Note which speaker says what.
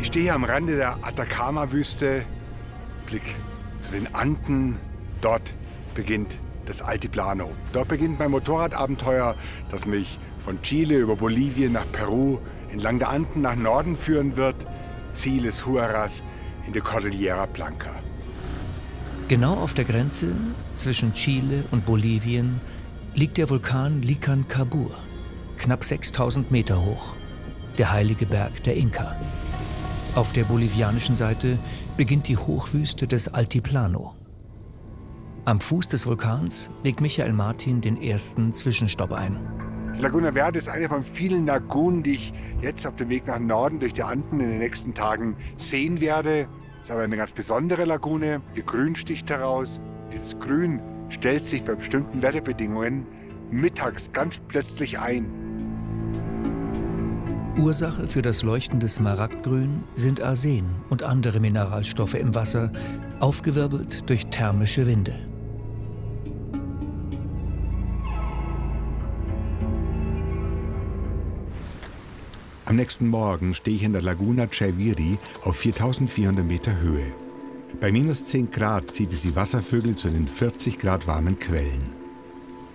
Speaker 1: Ich stehe hier am Rande der Atacama-Wüste, Blick zu den Anden. Dort beginnt das Altiplano. Dort beginnt mein Motorradabenteuer, das mich von Chile über Bolivien nach Peru, entlang der Anden nach Norden führen wird. Ziel ist Huaraz in der Cordillera Blanca.
Speaker 2: Genau auf der Grenze zwischen Chile und Bolivien liegt der Vulkan Licancabur, knapp 6000 Meter hoch, der heilige Berg der Inka. Auf der bolivianischen Seite beginnt die Hochwüste des Altiplano. Am Fuß des Vulkans legt Michael Martin den ersten Zwischenstopp ein.
Speaker 1: Die Laguna Verde ist eine von vielen Lagunen, die ich jetzt auf dem Weg nach Norden durch die Anden in den nächsten Tagen sehen werde. Es ist aber eine ganz besondere Lagune. Ihr Grün sticht heraus. Dieses Grün stellt sich bei bestimmten Wetterbedingungen mittags ganz plötzlich ein.
Speaker 2: Ursache für das leuchtende Smaragdgrün sind Arsen und andere Mineralstoffe im Wasser, aufgewirbelt durch thermische Winde.
Speaker 1: Am nächsten Morgen stehe ich in der Laguna Chaviri auf 4400 Meter Höhe. Bei minus 10 Grad zieht es die Wasservögel zu den 40 Grad warmen Quellen.